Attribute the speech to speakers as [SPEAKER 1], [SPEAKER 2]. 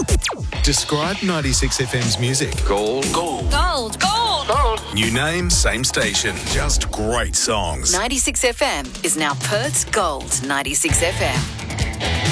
[SPEAKER 1] Describe 96 FM's music.
[SPEAKER 2] Gold.
[SPEAKER 3] Gold. Gold. Gold. Gold.
[SPEAKER 1] New name, same station. Just great songs.
[SPEAKER 3] 96 FM is now Perth's Gold 96 FM.